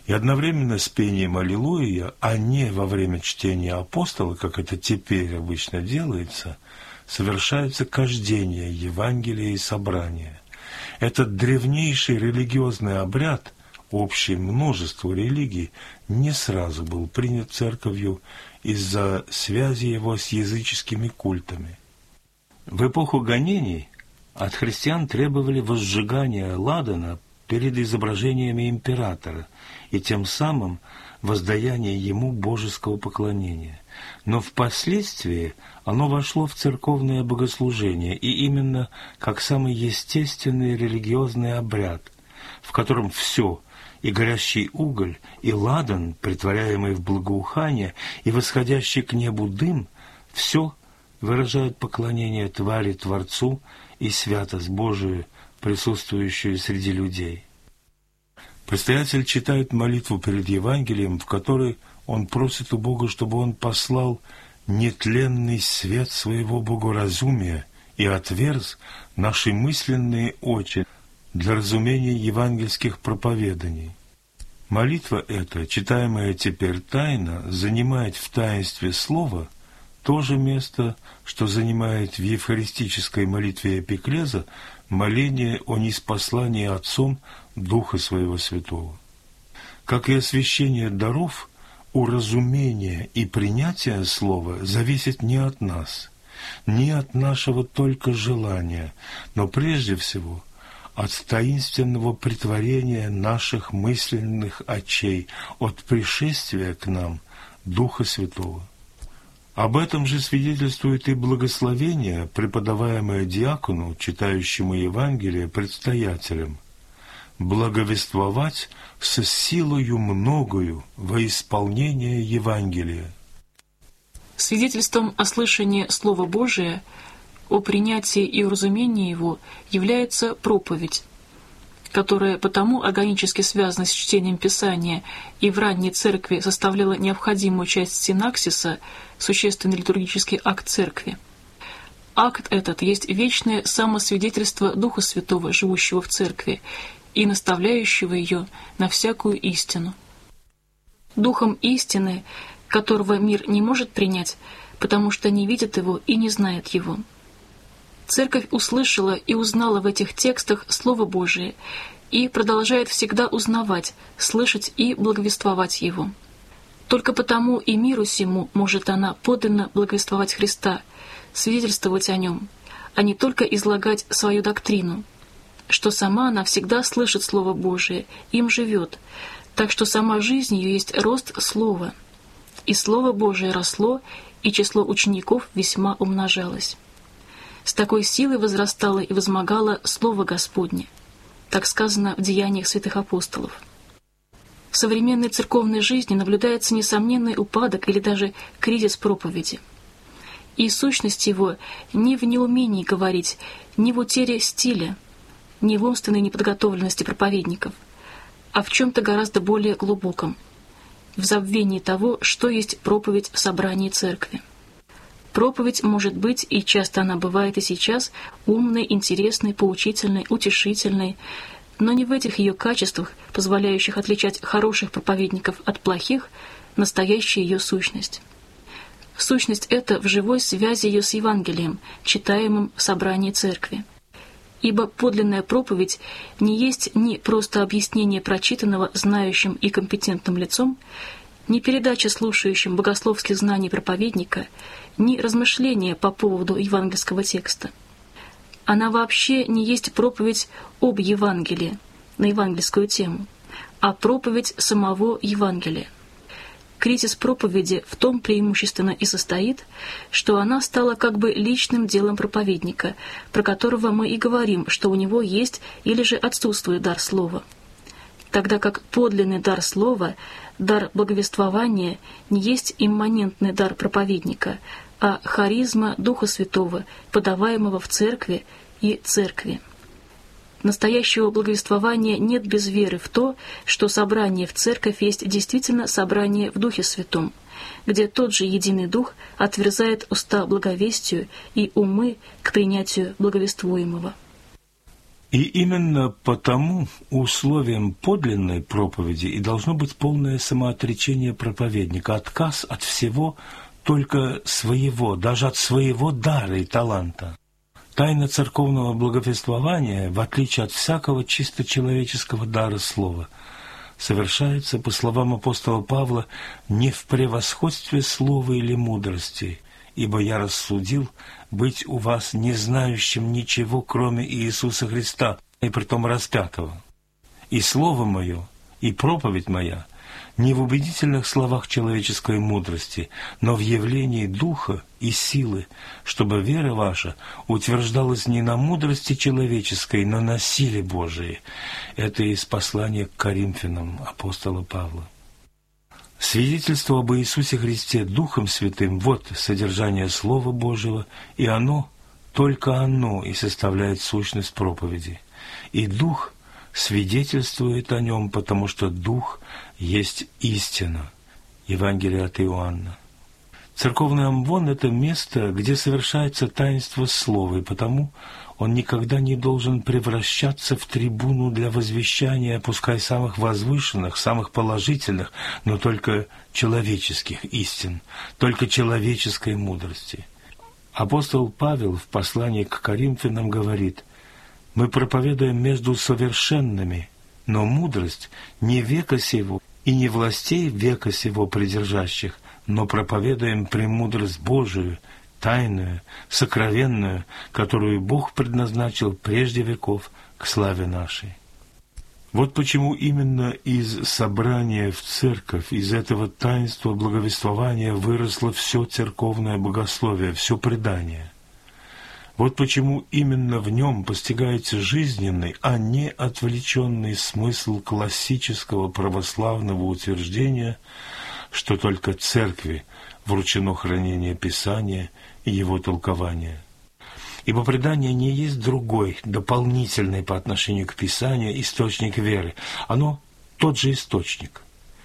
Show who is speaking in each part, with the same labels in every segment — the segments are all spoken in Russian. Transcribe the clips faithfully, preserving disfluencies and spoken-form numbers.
Speaker 1: И одновременно с пением «Аллилуйя», а не во время чтения апостола, как это теперь обычно делается, совершается кождение Евангелия и собрания. Этот древнейший религиозный обряд, общий множеству религий, не сразу был принят церковью из-за связи его с языческими культами. В эпоху гонений от христиан требовали возжигания ладана перед изображениями императора и тем самым воздаяния ему божеского поклонения. Но впоследствии оно вошло в церковное богослужение, и именно как самый естественный религиозный обряд, в котором все – и горящий уголь, и ладан, притворяемый в благоухание, и восходящий к небу дым – все выражает поклонение твари Творцу и святость Божию, присутствующую среди людей. Предстоятель читает молитву перед Евангелием, в которой он просит у Бога, чтобы он послал нетленный свет своего богоразумия и отверз наши мысленные очи для разумения евангельских проповеданий. Молитва эта, читаемая теперь тайно, занимает в таинстве слова то же место, что занимает в евхаристической молитве Эпиклеза моление о ниспослании Отцом Духа Своего Святого. Как и освящение даров, уразумение и принятие слова зависит не от нас, не от нашего только желания, но прежде всего от таинственного претворения наших мысленных очей, от пришествия к нам Духа Святого. Об этом же свидетельствует и благословение, преподаваемое диакону, читающему Евангелие, предстоятелем: «Благовествовать со силою многою во исполнение Евангелия».
Speaker 2: Свидетельством о слышании Слова Божия, о принятии и уразумении его является проповедь, которая потому органически связана с чтением Писания и в ранней церкви составляла необходимую часть синаксиса, существенный литургический акт церкви. Акт этот есть вечное самосвидетельство Духа Святого, живущего в церкви, и наставляющего ее на всякую истину. Духом истины, которого мир не может принять, потому что не видит его и не знает его. Церковь услышала и узнала в этих текстах Слово Божие и продолжает всегда узнавать, слышать и благовествовать его. Только потому и миру сему может она подлинно благовествовать Христа, свидетельствовать о нем, а не только излагать свою доктрину, что сама она всегда слышит Слово Божие, им живет, так что сама жизнь ее есть рост Слова. И Слово Божие росло, и число учеников весьма умножалось. С такой силой возрастало и возмогало Слово Господне, так сказано в Деяниях святых апостолов. В современной церковной жизни наблюдается несомненный упадок или даже кризис проповеди. И сущность его не в неумении говорить, не в утере стиля, не в умственной неподготовленности проповедников, а в чем-то гораздо более глубоком, в забвении того, что есть проповедь в собрании церкви. Проповедь может быть, и часто она бывает и сейчас, умной, интересной, поучительной, утешительной, но не в этих ее качествах, позволяющих отличать хороших проповедников от плохих, настоящая ее сущность. Сущность эта в живой связи ее с Евангелием, читаемым в собрании церкви. Ибо подлинная проповедь не есть ни просто объяснение прочитанного знающим и компетентным лицом, ни передача слушающим богословских знаний проповедника, ни размышления по поводу евангельского текста. Она вообще не есть проповедь об Евангелии на евангельскую тему, а проповедь самого Евангелия. Кризис проповеди в том преимущественно и состоит, что она стала как бы личным делом проповедника, про которого мы и говорим, что у него есть или же отсутствует дар слова. Тогда как подлинный дар слова, дар благовествования, не есть имманентный дар проповедника, а харизма Духа Святого, подаваемого в церкви и церкви. Настоящего благовествования нет без веры в то, что собрание в церковь есть действительно собрание в Духе Святом, где тот же единый Дух отверзает уста благовестию и умы к принятию благовествуемого.
Speaker 1: И именно потому условием подлинной проповеди и должно быть полное самоотречение проповедника, отказ от всего только своего, даже от своего дара и таланта. Тайна церковного благовествования, в отличие от всякого чисто человеческого дара слова, совершается, по словам апостола Павла, не в превосходстве слова или мудрости, ибо я рассудил быть у вас не знающим ничего, кроме Иисуса Христа, и притом распятого. И слово мое, и проповедь моя не в убедительных словах человеческой мудрости, но в явлении духа и силы, чтобы вера ваша утверждалась не на мудрости человеческой, но на силе Божией. Это из послания к Коринфянам апостола Павла. Свидетельство об Иисусе Христе Духом Святым – вот содержание Слова Божьего, и оно, только оно и составляет сущность проповеди. И Дух свидетельствует о нем, потому что Дух есть истина. Евангелие от Иоанна. Церковный амвон – это место, где совершается таинство слова, и потому он никогда не должен превращаться в трибуну для возвещания, пускай самых возвышенных, самых положительных, но только человеческих истин, только человеческой мудрости. Апостол Павел в послании к Коринфянам говорит: «Мы проповедуем между совершенными, но мудрость не века сего и не властей века сего придержащих, но проповедуем премудрость Божию, тайную, сокровенную, которую Бог предназначил прежде веков к славе нашей». Вот почему именно из собрания в церковь, из этого таинства благовествования выросло все церковное богословие, все предание. Вот почему именно в нем постигается жизненный, а не отвлеченный смысл классического православного утверждения, что только церкви вручено хранение Писания и его толкование. Ибо предание не есть другой, дополнительный по отношению к Писанию источник веры. Оно тот же источник.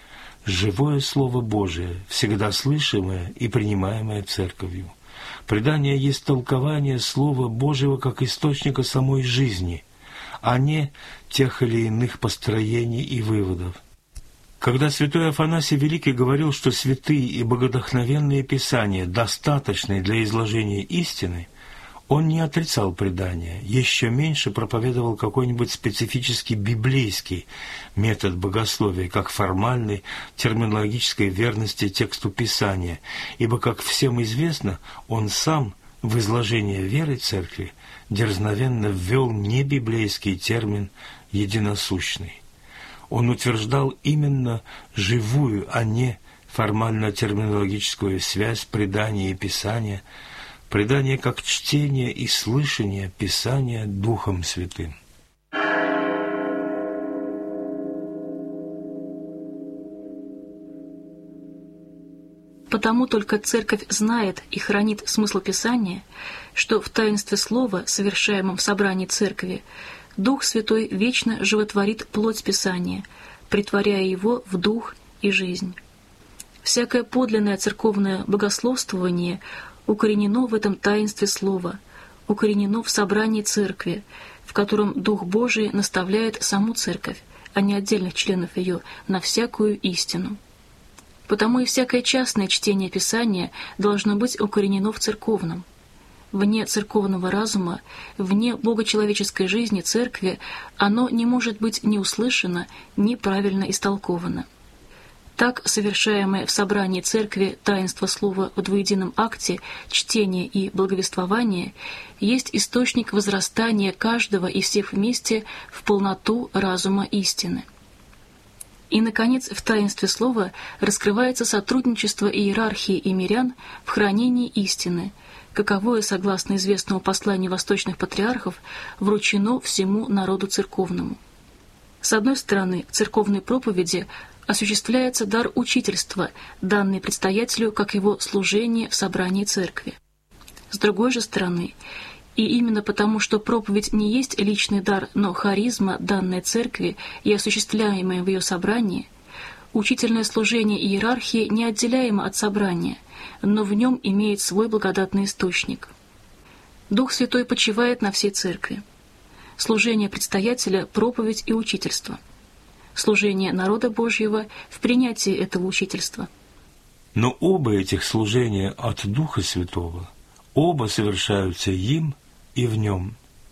Speaker 1: Живое Слово Божие, всегда слышимое и принимаемое Церковью. Предание есть толкование Слова Божьего как источника самой жизни, а не тех или иных построений и выводов. Когда святой Афанасий Великий говорил, что святые и богодохновенные Писания достаточны для изложения истины, он не отрицал предания, еще меньше проповедовал какой-нибудь специфический библейский метод богословия, как формальной терминологической верности тексту Писания, ибо, как всем известно, он сам в изложение веры Церкви дерзновенно ввел небиблейский термин «единосущный». Он утверждал именно живую, а не формально-терминологическую связь предания и Писания, предание как чтение и слышание Писания Духом Святым.
Speaker 2: Потому только Церковь знает и хранит смысл Писания, что в таинстве Слова, совершаемом в собрании Церкви, Дух Святой вечно животворит плоть Писания, претворяя его в дух и жизнь. Всякое подлинное церковное богословствование укоренено в этом таинстве Слова, укоренено в собрании Церкви, в котором Дух Божий наставляет саму Церковь, а не отдельных членов ее, на всякую истину. Потому и всякое частное чтение Писания должно быть укоренено в церковном. Вне церковного разума, вне богочеловеческой жизни Церкви оно не может быть ни услышано, ни правильно истолковано. Так, совершаемое в собрании Церкви таинство Слова в двуедином акте, чтение и благовествование, есть источник возрастания каждого и всех вместе в полноту разума истины. И, наконец, в таинстве Слова раскрывается сотрудничество иерархии и мирян в хранении истины, каковое, согласно известному посланию восточных патриархов, вручено всему народу церковному. С одной стороны, в церковной проповеди осуществляется дар учительства, данный предстоятелю как его служение в собрании церкви. С другой же стороны, и именно потому, что проповедь не есть личный дар, но харизма, данная церкви и осуществляемая в ее собрании, учительное служение иерархии неотделяемо от собрания, но в нем имеет свой благодатный источник. Дух Святой почивает на всей церкви. служение предстоятеля – проповедь и учительство. Служение народа Божьего в принятии этого учительства.
Speaker 1: Но оба этих служения от Духа Святого, оба совершаются им и в нем.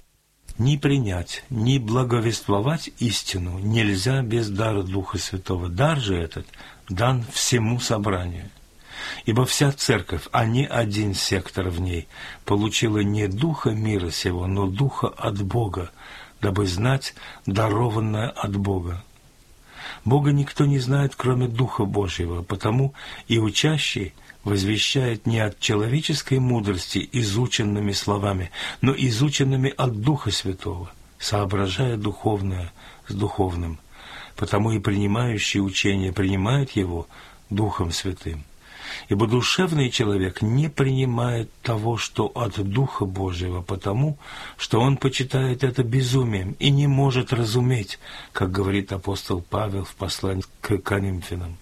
Speaker 1: Ни принять, ни благовествовать истину нельзя без дара Духа Святого. Дар же этот дан всему собранию. Ибо вся церковь, а не один сектор в ней, получила не духа мира сего, но духа от Бога, дабы знать дарованное от Бога. Бога никто не знает, кроме Духа Божьего, потому и учащий возвещает не от человеческой мудрости изученными словами, но изученными от Духа Святого, соображая духовное с духовным. Потому и принимающий учение принимает его Духом Святым. Ибо душевный человек не принимает того, что от Духа Божьего, потому что он почитает это безумием и не может разуметь, как говорит апостол Павел в послании к Коринфянам.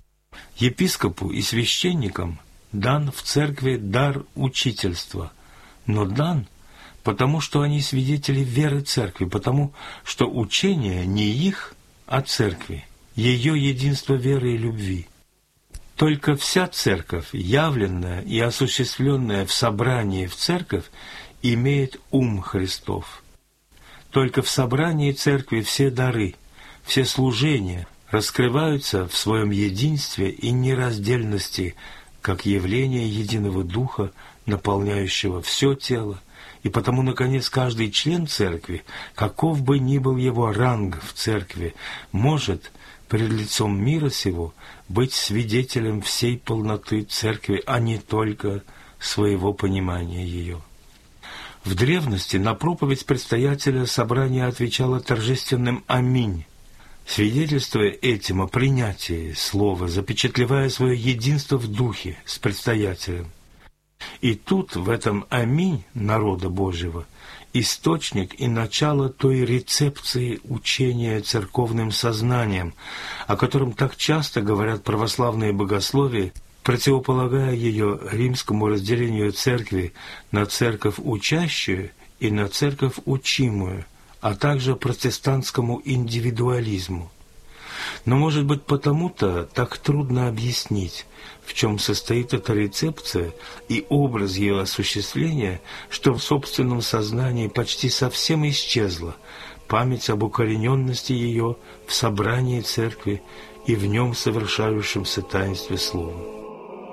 Speaker 1: Епископу и священникам дан в церкви дар учительства, но дан потому, что они свидетели веры церкви, потому что учение не их, а церкви, ее единство веры и любви. Только вся церковь, явленная и осуществленная в собрании в церковь, имеет ум Христов. Только в собрании церкви все дары, все служения раскрываются в своем единстве и нераздельности, как явление единого Духа, наполняющего все тело, и потому, наконец, каждый член церкви, каков бы ни был его ранг в церкви, может пред лицом мира сего быть свидетелем всей полноты церкви, а не только своего понимания ее. В древности на проповедь предстоятеля собрание отвечало торжественным «Аминь», свидетельствуя этим о принятии слова, запечатлевая свое единство в духе с предстоятелем. И тут, в этом «Аминь» народа Божьего, источник и начало той рецепции учения церковным сознанием, о котором так часто говорят православные богословия, противополагая ее римскому разделению церкви на церковь учащую и на церковь учимую, а также протестантскому индивидуализму. Но, может быть, потому-то так трудно объяснить, в чем состоит эта рецепция и образ ее осуществления, что в собственном сознании почти совсем исчезла память об укорененности ее в собрании церкви и в нем совершающемся таинстве слова.